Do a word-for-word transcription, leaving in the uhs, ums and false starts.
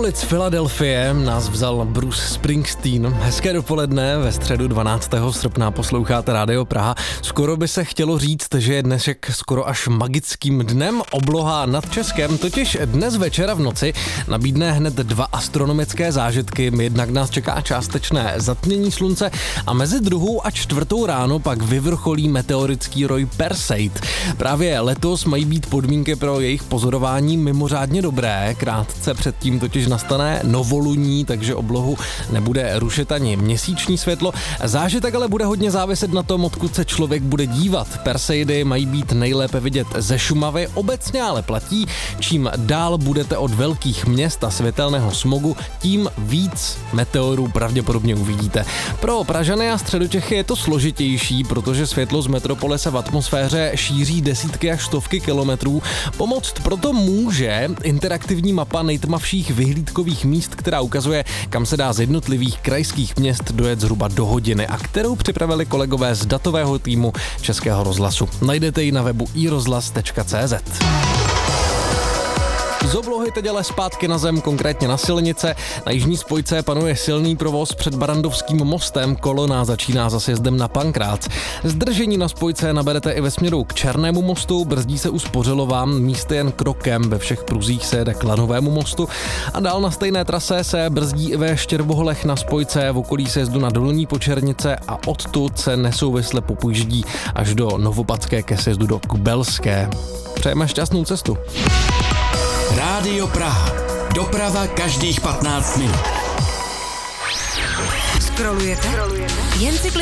ulic Filadelfie nás vzal Bruce Springsteen. Hezké dopoledne, ve středu dvanáctého srpna posloucháte Rádio Praha. Skoro by se chtělo říct, že je dnešek skoro až magickým dnem. Obloha nad Českem totiž dnes večera v noci nabídne hned dva astronomické zážitky. Jednak nás čeká částečné zatmění slunce a mezi druhou a čtvrtou ráno pak vyvrcholí meteorický roj Perseid. Právě letos mají být podmínky pro jejich pozorování mimořádně dobré. Krátce předtím totiž nastane novoluní, takže oblohu nebude rušit ani měsíční světlo. Zážitek ale bude hodně záviset na tom, odkud se člověk bude dívat. Perseidy mají být nejlépe vidět ze Šumavy, obecně ale platí, čím dál budete od velkých měst a světelného smogu, tím víc meteorů pravděpodobně uvidíte. Pro Pražany a Středočechy je to složitější, protože světlo z metropole se v atmosféře šíří desítky až stovky kilometrů. Pomoct proto může interaktivní mapa nejtmavších vyhlídkových míst, která ukazuje, kam se dá z jednotlivých krajských měst dojet zhruba do hodiny a kterou připravili kolegové z datového týmu Českého rozhlasu. Najdete ji na webu i rozhlas tečka cé zet. Z oblohy teď ale zpátky na zem, konkrétně na silnice. Na jižní spojce panuje silný provoz před Barandovským mostem, kolona začíná za sjezdem na Pankrác. Zdržení na spojce naberete i ve směru k Černému mostu, brzdí se u Spořilova, místy jen krokem, ve všech pruzích se jede k Lanovému mostu a dál na stejné trase se brzdí i ve Štěrboholech na spojce, v okolí sjezdu na Dolní Počernice a odtud se nesouvisle popůjdí až do Novopadské ke sjezdu do Kubelské. Přejeme šťastnou cestu. Rádio Praha. Doprava každých patnáct minut. Scrollujete? Jen si